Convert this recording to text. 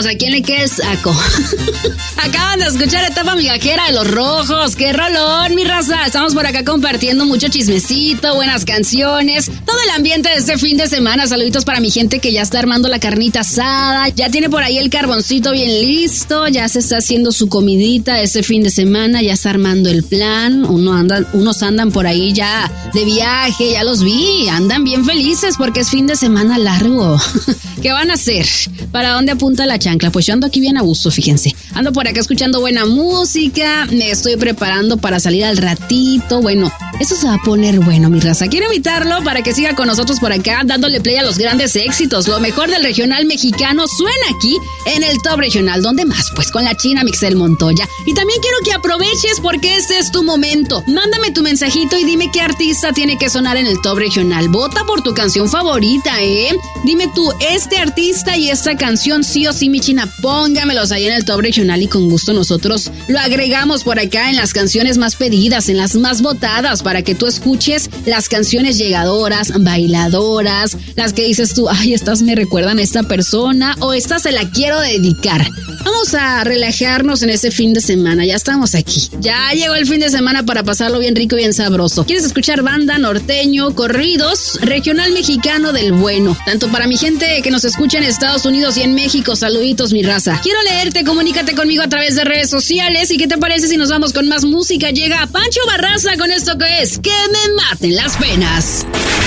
Pues a quién le queda el saco. Acaban de escuchar Etapa Migajera de Los Rojos. ¡Qué rolón, mi raza! Estamos por acá compartiendo mucho chismecito, buenas canciones, todo el ambiente de este fin de semana. Saluditos para mi gente que ya está armando la carnita asada, ya tiene por ahí el carboncito bien listo, ya se está haciendo su comidita este fin de semana, ya está armando el plan. Unos andan por ahí ya de viaje, ya los vi, andan bien felices porque es fin de semana largo. ¿Qué van a hacer? ¿Para dónde apunta la chancla? Pues yo ando aquí bien a gusto, fíjense. Ando por acá escuchando buena música, me estoy preparando para salir al ratito. Bueno, eso se va a poner bueno, mi raza. Quiero invitarlo para que siga con nosotros por acá, dándole play a los grandes éxitos. Lo mejor del regional mexicano suena aquí en el Top Regional. ¿Dónde más? Pues con la China Mixel Montoya. Y también quiero que aproveches porque este es tu momento. Mándame tu mensajito y dime qué artista tiene que sonar en el Top Regional. Vota por tu canción favorita, Dime tú, este artista y esta canción, sí o sí, mi China, póngamelos ahí en el Top Regional y con gusto nosotros lo agregamos por acá en las canciones más pedidas, en las más votadas, para que tú escuches las canciones llegadoras, bailadoras, las que dices tú, ay, estas me recuerdan a esta persona o esta se la quiero dedicar. Vamos a relajarnos en ese fin de semana, ya estamos aquí. Ya llegó el fin de semana para pasarlo bien rico y bien sabroso. ¿Quieres escuchar banda, norteño, corridos, regional mexicano del bueno? Tanto para mi gente que nos escucha en Estados Unidos y en México, saluditos, mi raza. Quiero leerte, comunícate conmigo a través de redes sociales. ¿Y qué te parece si nos vamos con más música? Llega Pancho Barraza con esto que es Que me maten las penas.